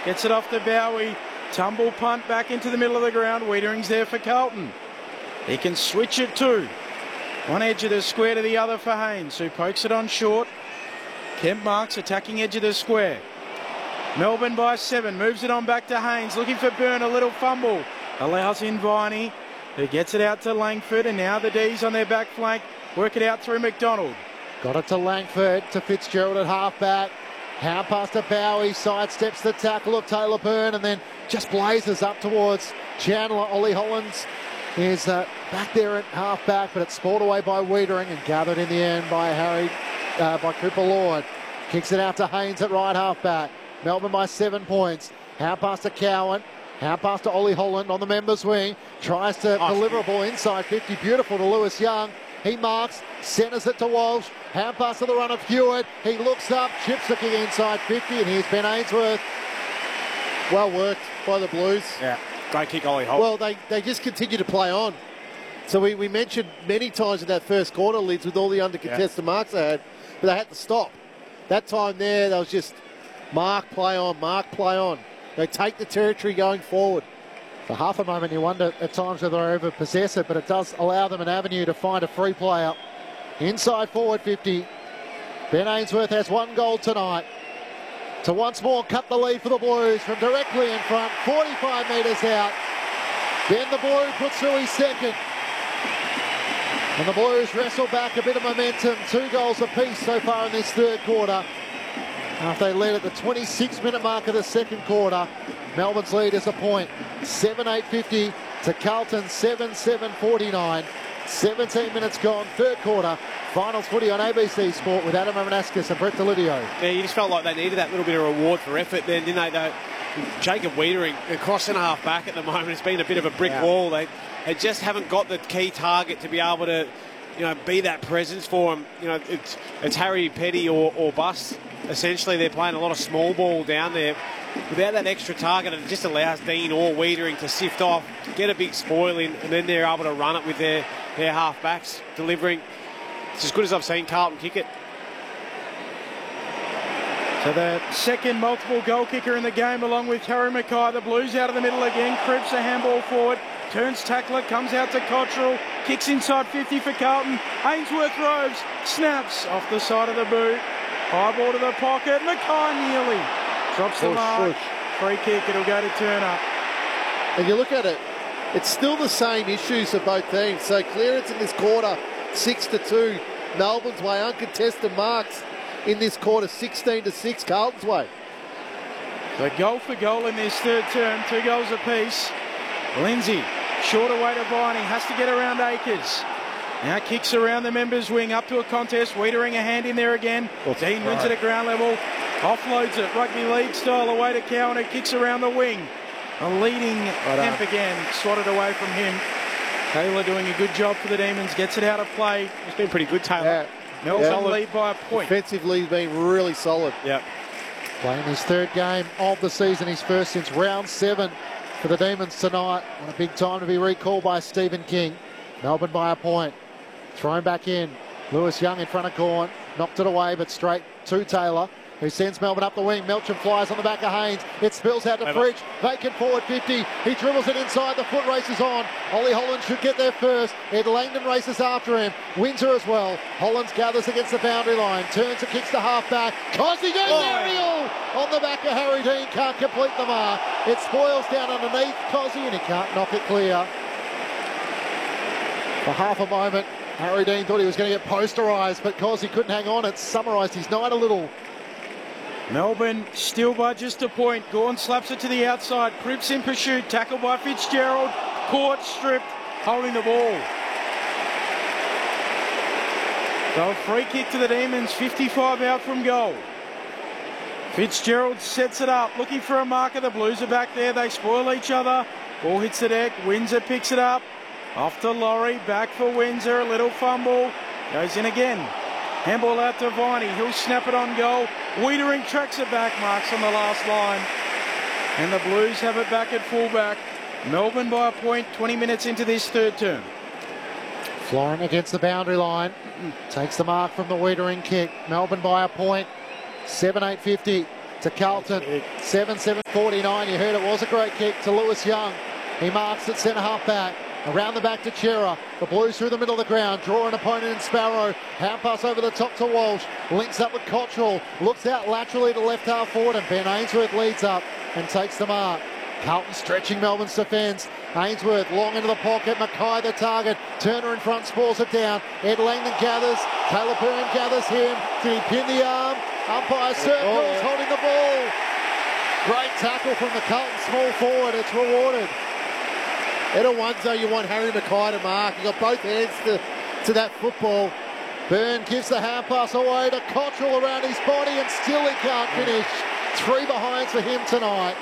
Gets it off to Bowie. Tumble punt back into the middle of the ground. Wiedering's there for Carlton. He can switch it too. One edge of the square to the other for Haynes, who pokes it on short. Kemp Marks attacking edge of the square. Melbourne by 7. Moves it on back to Haynes. Looking for Byrne. A little fumble. Allows in Viney, who gets it out to Langford. And now the D's on their back flank. Work it out through McDonald. Got it to Langford, to Fitzgerald at half-back. Hound past to Bowie, sidesteps the tackle of Taylor Byrne, and then just blazes up towards Chandler. Ollie Hollands is back there at half-back, but it's spoiled away by Wiedering and gathered in the end by Cooper Lord. Kicks it out to Haynes at right half-back. Melbourne by 7 points. Hound past to Cowan. Hound pass to Ollie Holland on the members' wing. Tries to deliver a ball inside 50. Beautiful to Lewis Young. He marks, centres it to Walsh. Hound pass to the run of Hewitt. He looks up, chips the kick inside 50, and here's Ben Ainsworth. Well worked by the Blues. Yeah, great kick, Ollie Holt. Well, they just continue to play on. So we mentioned many times in that first quarter, Lids, with all the under-contested marks they had, but they had to stop. That time there, they was just mark, play on, mark, play on. They take the territory going forward. For half a moment, you wonder at times whether they over-possess it, but it does allow them an avenue to find a free player. Inside forward 50. Ben Ainsworth has 1 goal tonight to once more cut the lead for the Blues from directly in front, 45 metres out. Ben the Blue puts through his second. And the Blues wrestle back a bit of momentum. 2 goals apiece so far in this third quarter. After they led at the 26-minute mark of the second quarter, Melbourne's lead is a point. 7-8-50 to Carlton, 7-7-49. 17 minutes gone, third quarter. Finals footy on ABC Sport with Adam Amanaskis and Brett Delidio. Yeah, you just felt like they needed that little bit of reward for effort then, didn't they? Jacob Wiedering, across centre half back at the moment, it's been a bit of a brick wall. They just haven't got the key target to be able to, be that presence for them. It's Harry Petty or bust. Essentially, they're playing a lot of small ball down there. Without that extra target, it just allows Dean or Wiedering to sift off, get a big spoil in, and then they're able to run it with their half-backs, delivering. It's as good as I've seen Carlton kick it. So the second multiple goal kicker in the game, along with Harry Mackay. The Blues out of the middle again. Cripps a handball forward. Turns tackler, comes out to Cottrell. Kicks inside 50 for Carlton. Ainsworth roves, snaps off the side of the boot. High ball to the pocket. Mackay nearly drops the mark. Free kick, it'll go to Turner. And you look at it, it's still the same issues for both teams. So clearance in this quarter, 6-2. Melbourne's way, uncontested marks in this quarter, 16-6, Carlton's way. So goal for goal in this third term, 2 goals apiece. Lindsay, short away to Viney, has to get around Akers. Now kicks around the members' wing, up to a contest. Wiedering a hand in there again. Dean wins it at ground level. Offloads it, rugby league style, away to Cowan, who kicks around the wing. A leading Kemp again, swatted away from him. Taylor doing a good job for the Demons, gets it out of play. It's been pretty good, Taylor. Melbourne lead by a point. Defensively, he's been really solid. Yep. Playing his third game of the season, his first since round 7 for the Demons tonight. On a big time to be recalled by Stephen King. Melbourne by a point. Thrown back in. Lewis Young in front of Gawn. Knocked it away, but straight to Taylor, who sends Melbourne up the wing. Melcham flies on the back of Haynes. It spills out to Fridge. Vacant forward 50. He dribbles it inside. The foot races on. Ollie Holland should get there first. Ed Langdon races after him. Windsor as well. Hollands gathers against the boundary line. Turns and kicks the half-back. Cosy goes aerial on the back of Harry Dean. Can't complete the mark. It spoils down underneath Cosy and he can't knock it clear. For half a moment, Harry Dean thought he was going to get posterised, but Cosy couldn't hang on. It summarised his night a little. Melbourne still by just a point. Gawn slaps it to the outside. Cripps in pursuit. Tackled by Fitzgerald. Caught, stripped, holding the ball. So a free kick to the Demons. 55 out from goal. Fitzgerald sets it up. Looking for a marker. The Blues are back there. They spoil each other. Ball hits the deck. Windsor picks it up. Off to Laurie. Back for Windsor. A little fumble. Goes in again. Handball out to Viney. He'll snap it on goal. Wiedering tracks it back. Marks on the last line. And the Blues have it back at fullback. Melbourne by a point, 20 minutes into this third term. Florent against the boundary line. Takes the mark from the Wiedering kick. Melbourne by a point. 7-8-50. to Carlton. 7-7-49. You heard it was a great kick to Lewis Young. He marks at centre half back. Around the back to Chera. The Blues through the middle of the ground. Draw an opponent in Sparrow. Hand pass over the top to Walsh. Links up with Cottrell. Looks out laterally to left half forward, and Ben Ainsworth leads up and takes the mark. Carlton stretching Melbourne's defence. Ainsworth long into the pocket. Mackay the target. Turner in front spores it down. Ed Langdon gathers. Caleb Byrne gathers him. Did he pin the arm? Umpire circles, holding the ball. Great tackle from the Carlton small forward. It's rewarded. At a ones though, you want Harry Mackay to mark. You got both hands to that football. Byrne gives the hand pass away to Cottrell around his body, and still he can't finish. 3 behinds for him tonight.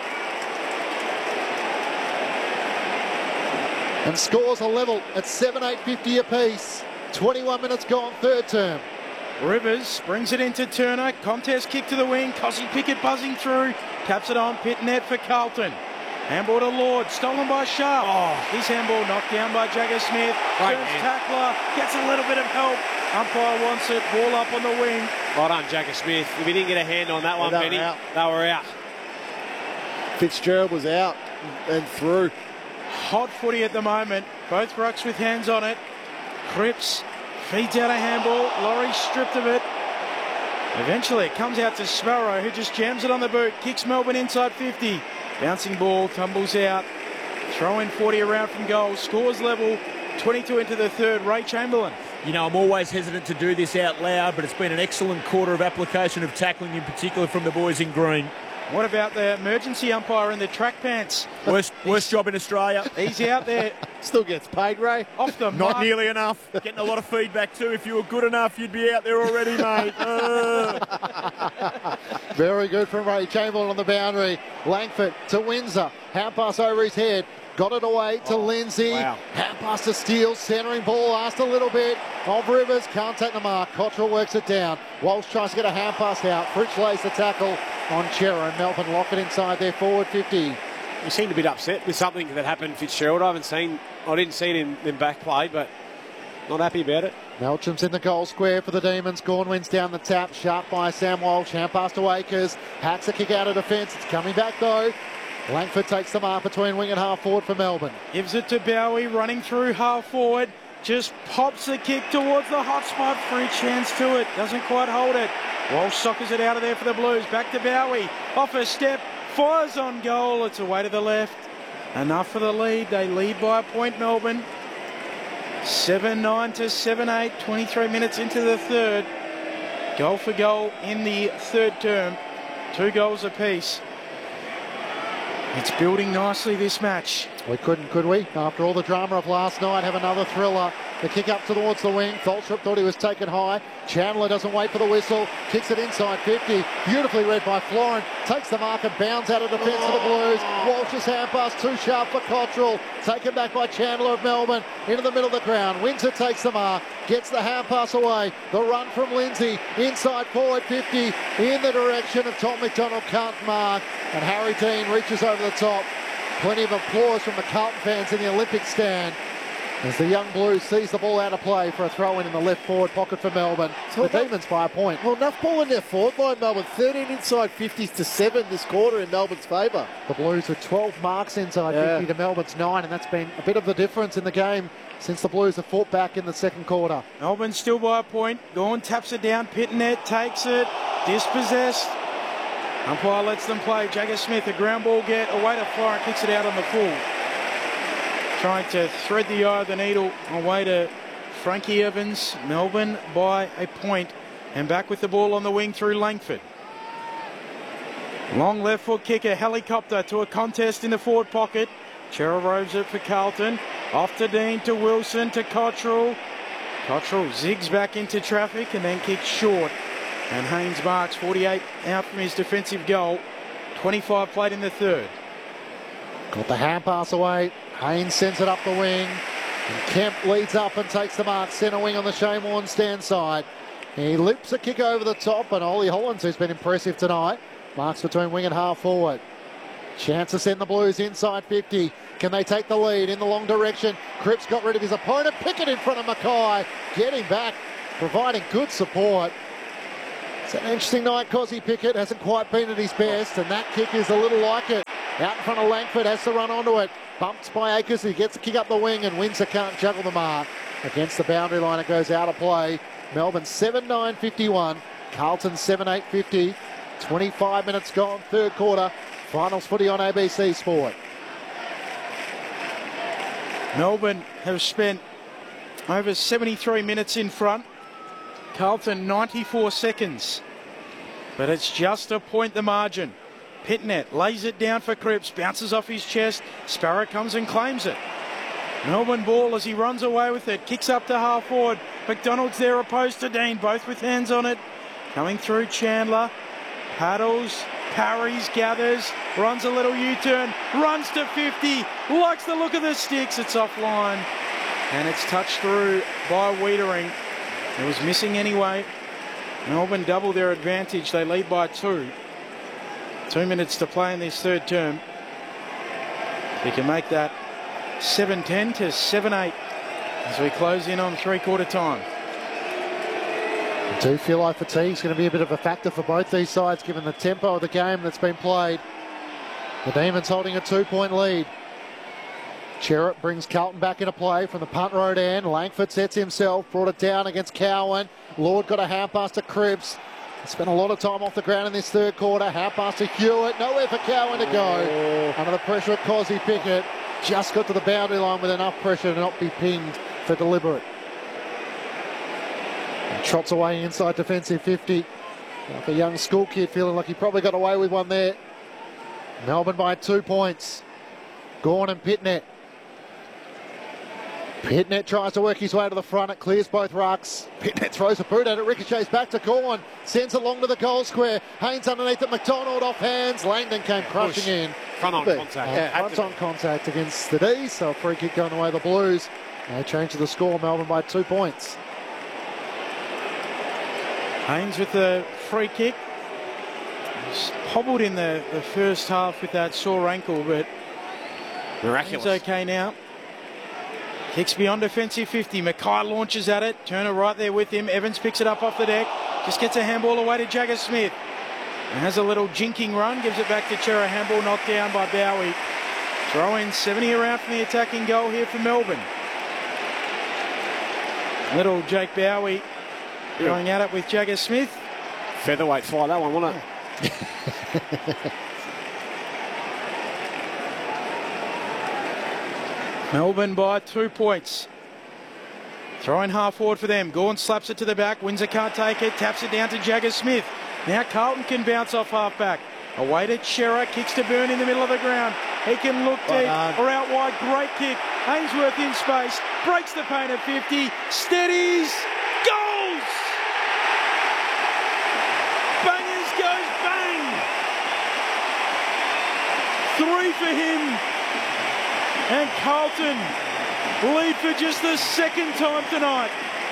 And scores are level at 7-8-50 apiece. 21 minutes gone, third term. Rivers brings it into Turner. Contest kick to the wing. Cossie Pickett buzzing through. Taps it on. Pit net for Carlton. Handball to Lord. Stolen by Sharp. His handball knocked down by Jagger Smith. First tackler. Gets a little bit of help. Umpire wants it. Ball up on the wing. Well done, Jagger Smith. If he didn't get a hand on that one, Benny, they were out. Fitzgerald was out and through. Hot footy at the moment. Both rucks with hands on it. Cripps feeds out a handball. Laurie stripped of it. Eventually it comes out to Sparrow, who just jams it on the boot. Kicks Melbourne inside 50. Bouncing ball, tumbles out. Throw in 40 around from goal. Scores level. 22 into the third. Ray Chamberlain. You know, I'm always hesitant to do this out loud, but it's been an excellent quarter of application of tackling, in particular from the boys in green. What about the emergency umpire in the track pants? Worst job in Australia. He's out there. Still gets paid, Ray. Off the Not mark. nearly enough. Getting a lot of feedback too. If you were good enough, you'd be out there already, mate. Very good from Ray Chamberlain on the boundary. Langford to Windsor. Hand pass over his head. Got it away to Lindsay. Wow. Hand pass to Steele. Centering ball. Asked a little bit of Rivers. Can't take the mark. Cottrell works it down. Walsh tries to get a hand pass out. Fritsch lays the tackle on Chera, and Melbourne lock it inside their forward 50. He seemed a bit upset with something that happened, Fitzgerald. I didn't see it in back play, but not happy about it. Melcham's in the goal square for the Demons. Gawnwin's down the tap. Sharp by Sam Walsh. Hand pass to Akers. Hacks a kick out of defence. It's coming back though. Langford takes the mark between wing and half forward for Melbourne. Gives it to Bowie, running through half forward. Just pops the kick towards the hot spot. Free chance to it. Doesn't quite hold it. Walsh sockers it out of there for the Blues. Back to Bowie. Off a step. Fires on goal. It's away to the left. Enough for the lead. They lead by a point, Melbourne. 7-9 to 7-8. 23 minutes into the third. Goal for goal in the third term. 2 goals apiece. It's building nicely, this match. We couldn't, could we? After all the drama of last night, have another thriller. The kick up towards the wing. Tholstrup thought he was taken high. Chandler doesn't wait for the whistle. Kicks it inside 50. Beautifully read by Florin. Takes the mark and bounds out of defence for the Blues. Walsh's hand pass too sharp for Cottrell. Taken back by Chandler of Melbourne. Into the middle of the ground. Windsor takes the mark. Gets the hand pass away. The run from Lindsay. Inside forward 50. In the direction of Tom McDonald. Can't mark. And Harry Dean reaches over the top. Plenty of applause from the Carlton fans in the Olympic stand as the young Blues sees the ball out of play for a throw-in the left forward pocket for Melbourne. The Demons by a point. Well, enough ball in their forward line, Melbourne. 13 inside 50s to 7 this quarter in Melbourne's favour. The Blues with 12 marks inside 50 to Melbourne's 9, and that's been a bit of the difference in the game since the Blues have fought back in the second quarter. Melbourne still by a point. Gawn taps it down. Pitnet takes it. Dispossessed. Umpire lets them play. Jagger Smith, a ground ball get. Away to Florin, kicks it out on the full. Trying to thread the eye of the needle. Away to Frankie Evans. Melbourne by a point. And back with the ball on the wing through Langford. Long left foot kick, a helicopter to a contest in the forward pocket. Chera roves it for Carlton. Off to Dean, to Wilson, to Cottrell. Cottrell zigs back into traffic and then kicks short. And Haynes marks 48 out from his defensive goal. 25 played in the third. Got the hand pass away. Haynes sends it up the wing. And Kemp leads up and takes the mark. Centre wing on the Shane Warne stand side. He loops a kick over the top, and Ollie Hollands, who's been impressive tonight, marks between wing and half forward. Chance to send the Blues inside 50. Can they take the lead in the long direction? Cripps got rid of his opponent. Pickett in front of Mackay. Getting back, providing good support. It's an interesting night. Cozzy Pickett hasn't quite been at his best, and that kick is a little like it. Out in front of Langford, has to run onto it. Bumps by Akers, he gets the kick up the wing, and Windsor can't juggle the mark. Against the boundary line, it goes out of play. Melbourne 7-9-51, Carlton 7-8-50. 25 minutes gone, third quarter. Finals footy on ABC Sport. Melbourne have spent over 73 minutes in front. Carlton 94 seconds. But it's just a point the margin. Pitnet lays it down for Cripps, bounces off his chest. Sparrow comes and claims it. Melbourne ball as he runs away with it. Kicks up to half forward. McDonald's there opposed to Dean, both with hands on it. Coming through Chandler. Paddles, parries, gathers, runs a little U-turn, runs to 50, likes the look of the sticks, it's offline. And it's touched through by Wiedering. It was missing anyway. Melbourne double their advantage, they lead by 2. 2 minutes to play in this third term. They can make that 7-10 to 7-8 as we close in on three-quarter time. I do feel like fatigue's going to be a bit of a factor for both these sides given the tempo of the game that's been played. The Demons holding a 2-point lead. Cherrett brings Carlton back into play from the punt road end. Langford sets himself, brought it down against Cowan. Lord got a hand pass to Cripps. Spent a lot of time off the ground in this third quarter. Hand pass to Hewitt. Nowhere for Cowan to go. Under the pressure of Cozzy Pickett. Just got to the boundary line with enough pressure to not be pinged for deliberate. And trots away inside defensive 50. Like a young school kid feeling like he probably got away with one there. Melbourne by 2 points. Gawn and Pitnet. Pitnet tries to work his way to the front. It clears both rucks. Pitnet throws a boot at it. Ricochets back to Gawn. Sends it along to the goal square. Haynes underneath it. McDonald off hands. Langdon came crushing in. Front on contact. Front on contact against the D's. So a free kick going away the Blues. They change the score. Melbourne by 2 points. Haynes with the free kick. He's hobbled in the first half with that sore ankle, but Miraculous. he's okay now. Kicks beyond defensive 50. Mackay launches at it. Turner right there with him. Evans picks it up off the deck. Just gets a handball away to Jagger Smith. And has a little jinking run. Gives it back to Chera. Handball knocked down by Bowie. Throw in 70 around from the attacking goal here for Melbourne. Little Jake Bowie going at it with Jagger Smith. Featherweight fight, that one, wasn't it? Melbourne by 2 points. Throwing half forward for them. Gawn slaps it to the back. Windsor can't take it. Taps it down to Jagger Smith. Now Carlton can bounce off half back. Away to Chera. Kicks to Byrne in the middle of the ground. He can look deep or out wide. Great kick. Ainsworth in space. Breaks the paint at 50. Steadies. Goals! Bangers goes bang. 3 for him. And Carlton lead for just the second time tonight.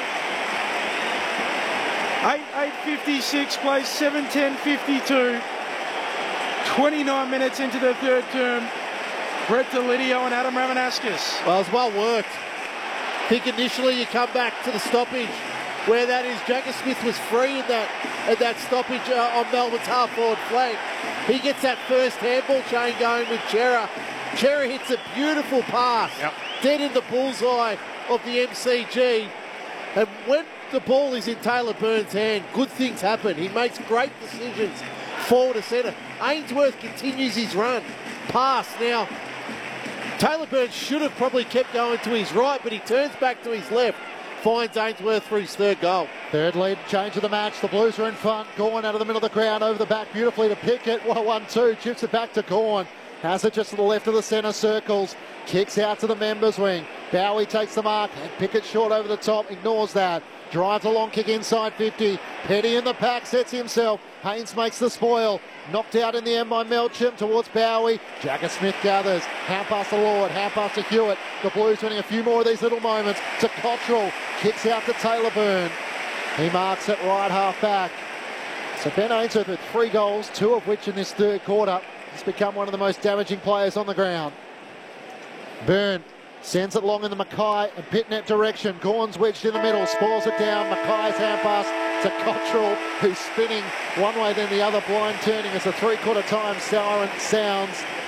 8:56 plays 7:10:52. 29 minutes into the third term. Brett Delidio and Adam Ramanauskas. Well, it's well worked. I think initially you come back to the stoppage where that is. Jagger Smith was free in that stoppage on Melbourne's half-forward flank. He gets that first handball chain going with Chera. Chera hits a beautiful pass, dead in the bullseye of the MCG. And when the ball is in Taylor Byrne's hand, good things happen. He makes great decisions forward to centre. Ainsworth continues his run. Pass now. Taylor Byrne should have probably kept going to his right, but he turns back to his left. Finds Ainsworth for his third goal. Third lead change of the match. The Blues are in front. Gawn out of the middle of the ground, over the back beautifully to Pickett. 1-1-2. Chips it back to Gawn. Has it just to the left of the centre circles. Kicks out to the members wing. Bowie takes the mark. And Pickett short over the top. Ignores that. Drives a long kick inside 50. Petty in the pack. Sets himself. Haynes makes the spoil. Knocked out in the end by Melcham towards Bowie. Jagger Smith gathers. Hand pass to Lord. Hand pass to Hewitt. The Blues winning a few more of these little moments. To Cottrell. Kicks out to Taylor Byrne. He marks it right half back. So Ben Ainsworth with 3 goals, 2 of which in this third quarter. He's become one of the most damaging players on the ground. Byrne Sends it long in the Mackay and Pitnet direction. Gorn's wedged in the middle, spoils it down. Mackay's hand pass to Cottrell, who's spinning one way then the other, blind turning as the three-quarter time siren sounds.